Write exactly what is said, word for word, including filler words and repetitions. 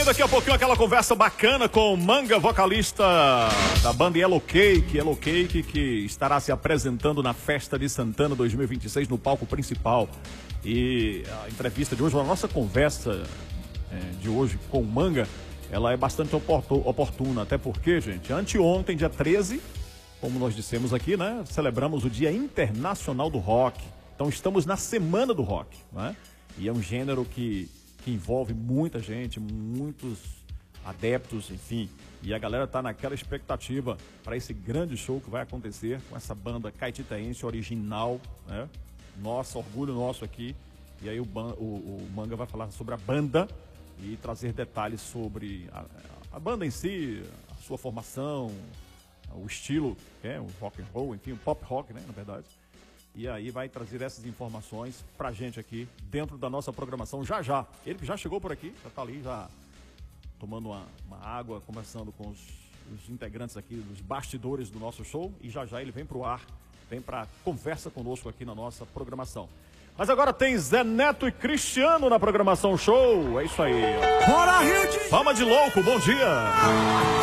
vem daqui a pouquinho aquela conversa bacana com o Manga, vocalista da banda Yellow Cake, Yellow Cake, que estará se apresentando na Festa de Santana dois mil e vinte e seis no palco principal. E a entrevista de hoje, a nossa conversa é, de hoje com o Manga, ela é bastante oportuna, até porque, gente, anteontem, dia treze, como nós dissemos aqui, né, celebramos o Dia Internacional do Rock. Então estamos na Semana do Rock, né? E é um gênero que que envolve muita gente, muitos adeptos, enfim. E a galera tá naquela expectativa para esse grande show que vai acontecer com essa banda caetitaense original, né? Nossa, orgulho nosso aqui. E aí o, o, o Manga vai falar sobre a banda e trazer detalhes sobre a, a banda em si, a sua formação, o estilo, que é o rock and roll, enfim, o pop rock, né, na verdade. E aí vai trazer essas informações pra gente aqui, dentro da nossa programação, já já. Ele que já chegou por aqui, já tá ali, já tomando uma, uma água, conversando com os, os integrantes aqui, dos bastidores do nosso show. E já já ele vem pro ar, vem pra conversa conosco aqui na nossa programação. Mas agora tem Zé Neto e Cristiano na programação show. É isso aí. Bora, Rio de... Fama de louco, bom dia.